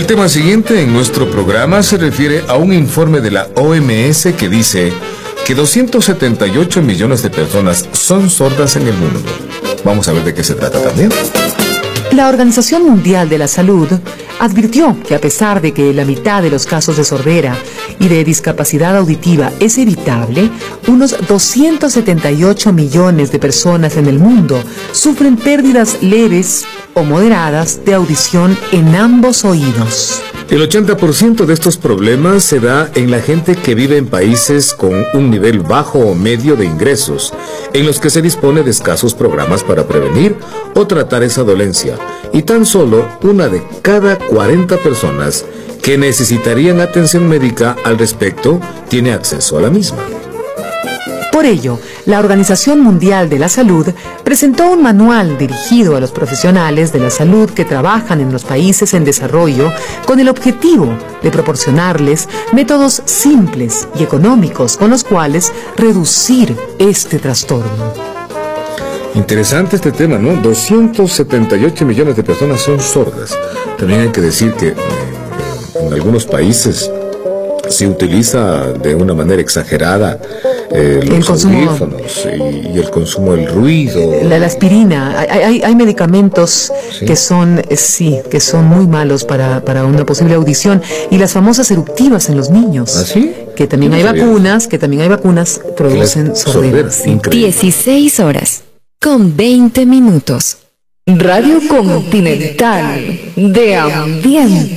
tema siguiente en nuestro programa se refiere a un informe de la OMS que dice que 278 millones de personas son sordas en el mundo. Vamos a ver de qué se trata también. La Organización Mundial de la Salud advirtió que a pesar de que la mitad de los casos de sordera y de discapacidad auditiva es evitable, unos 278 millones de personas en el mundo sufren pérdidas leves o moderadas de audición en ambos oídos. El 80% de estos problemas se da en la gente que vive en países con un nivel bajo o medio de ingresos, en los que se dispone de escasos programas para prevenir o tratar esa dolencia, y tan solo una de cada 40 personas que necesitarían atención médica al respecto tiene acceso a la misma. Por ello, la Organización Mundial de la Salud presentó un manual dirigido a los profesionales de la salud que trabajan en los países en desarrollo con el objetivo de proporcionarles métodos simples y económicos con los cuales reducir este trastorno. Interesante este tema, ¿no? 278 millones de personas son sordas. También hay que decir que en algunos países se utiliza de una manera exagerada los audífonos y el consumo del ruido. La aspirina. Hay medicamentos, ¿sí?, que son muy malos para una posible audición, y las famosas eruptivas en los niños. ¿Ah, sí? Que también hay vacunas, producen sordera. 16 horas con 20 minutos. Radio Continental de Ambiente.